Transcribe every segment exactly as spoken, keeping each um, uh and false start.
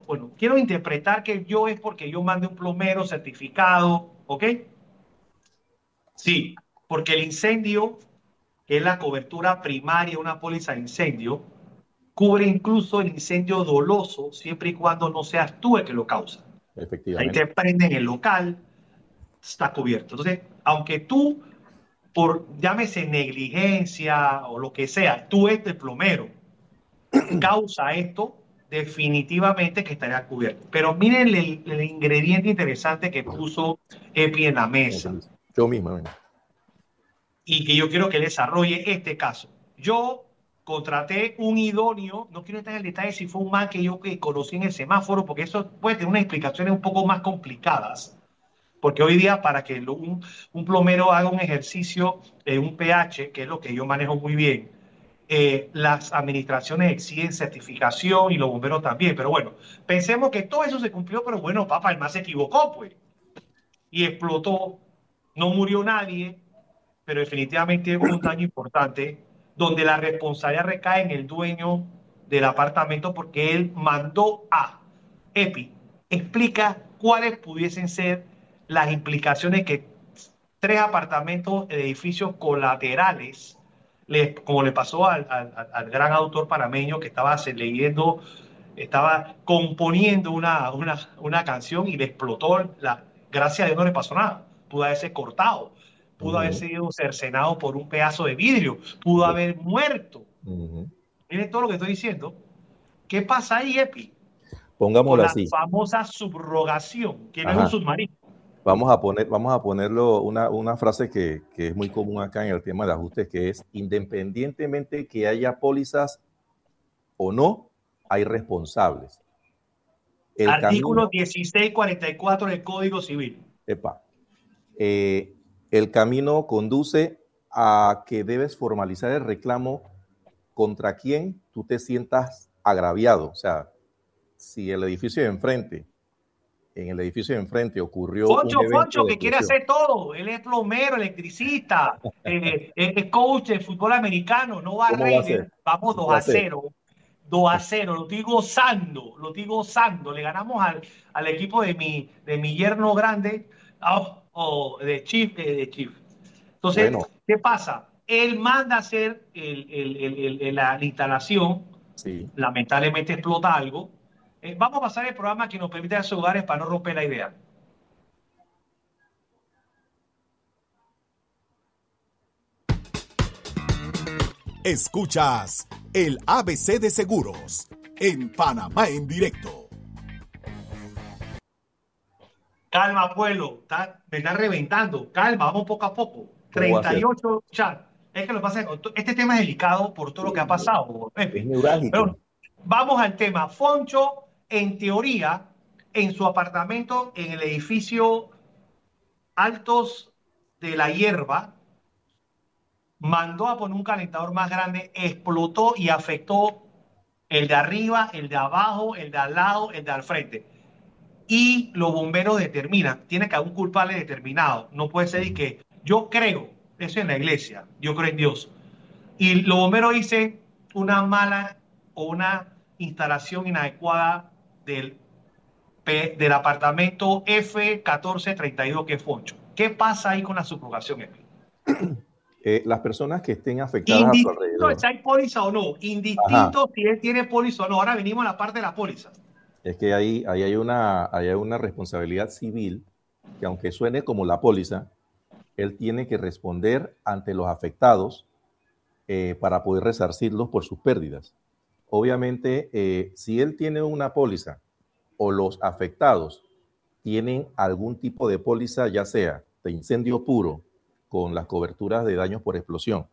bueno, quiero interpretar que yo es porque yo mandé un plomero certificado, ¿ok? Sí, porque el incendio, que es la cobertura primaria de una póliza de incendio, cubre incluso el incendio doloso, siempre y cuando no seas tú el que lo causa. Ahí efectivamente. te prenden el local, está cubierto. Entonces, aunque tú, por llámese negligencia o lo que sea, tú eres el plomero, causa esto, definitivamente que estaría cubierto. Pero miren el, el ingrediente interesante que puso Epi en la Como quien mesa dice. Yo mismo. Bueno. y que yo quiero que desarrolle este caso. Yo contraté un idóneo, no quiero entrar en el detalle si fue un man que yo que conocí en el semáforo, porque eso puede tener unas explicaciones un poco más complicadas. Porque hoy día para que lo- un, un plomero haga un ejercicio en un pH, que es lo que yo manejo muy bien, eh, las administraciones exigen certificación y los bomberos también. Pero bueno, pensemos que todo eso se cumplió, pero bueno, papá, el más se equivocó, pues, y explotó. No murió nadie, pero definitivamente hubo un daño importante donde la responsabilidad recae en el dueño del apartamento porque él mandó a Epi. Explica cuáles pudiesen ser las implicaciones que tres apartamentos, edificios colaterales, le, como le pasó al, al, al, gran autor panameño que estaba leyendo, estaba componiendo una, una, una canción y le explotó, la, gracias a Dios no le pasó nada, pudo haberse cortado, pudo haber Ujú, sido cercenado por un pedazo de vidrio, pudo correcto. haber muerto. Ujú. Miren todo lo que estoy diciendo. ¿Qué pasa ahí, Epi? Con Pongámoslo la así. famosa subrogación, que no es un Ajá. submarino. Vamos a poner, vamos a ponerlo una, una frase que, que es muy común acá en el tema de ajustes, que es independientemente que haya pólizas o no, hay responsables. El Artículo camino, dieciséis cuarenta y cuatro del Código Civil. epa, eh, el camino conduce a que debes formalizar el reclamo contra quien tú te sientas agraviado. O sea, si el edificio de enfrente, en el edificio de enfrente ocurrió un Foncho, evento Foncho, de que quiere explosión. hacer todo. Él es plomero, electricista, eh, eh, es coach de fútbol americano, no va a ¿Cómo va a ser? Raider. Vamos ¿Cómo dos va a a ser? cero, dos a cero. Lo estoy gozando, lo estoy gozando. Le ganamos al, al equipo de mi, de mi yerno grande, oh, oh, de Chief, eh, de Chief. Entonces, Bueno, ¿qué pasa? Él manda a hacer el, el, el, el, la, la instalación, sí. lamentablemente explota algo. Eh, vamos a pasar el programa que nos permite hacer hogares para no romper la idea. Escuchas el A B C de Seguros en Panamá en directo. Calma, pueblo, está- me está reventando. Calma, vamos poco a poco. ¿Cómo va a ser? treinta y ocho chat. Es que lo que pasa es que este tema es delicado por todo lo que ha Sí, pasado, es Pepe. neurálgico. Pero vamos al tema. Foncho, en teoría, en su apartamento, en el edificio Altos de la Hierba, mandó a poner un calentador más grande, explotó y afectó el de arriba, el de abajo, el de al lado, el de al frente. Y los bomberos determinan, tiene que haber un culpable determinado. No puede ser Ujú. que yo creo, eso en la iglesia, yo creo en Dios. Y los bomberos dicen una mala o una instalación inadecuada del, del apartamento F catorce treinta y dos que es Foncho. ¿Qué pasa ahí con la subrogación, Epi? Eh, las personas que estén afectadas a su Indistinto de alrededor. si hay póliza o no, Ajá. indistinto si él tiene póliza o no. Ahora venimos a la parte de la póliza. Es que ahí, ahí hay una, ahí hay una responsabilidad civil que aunque suene como la póliza, él tiene que responder ante los afectados eh, para poder resarcirlos por sus pérdidas. Obviamente, eh, si él tiene una póliza o los afectados tienen algún tipo de póliza, ya sea de incendio puro, con las coberturas de daños por explosión,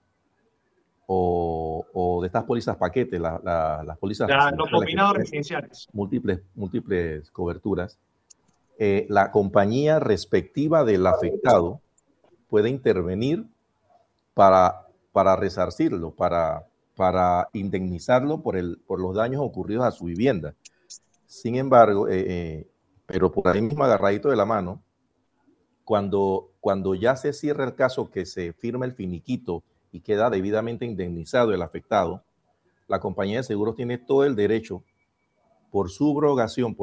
o, o de estas pólizas paquetes, la, la, las pólizas Ya, los residenciales que combinados tienen residenciales. múltiples, múltiples coberturas, eh, la compañía respectiva del afectado puede intervenir para, para resarcirlo, para, para indemnizarlo por, el, por los daños ocurridos a su vivienda. Sin embargo, eh, eh, pero por ahí mismo agarradito de la mano, cuando, cuando ya se cierra el caso, que se firma el finiquito y queda debidamente indemnizado el afectado, la compañía de seguros tiene todo el derecho por subrogación,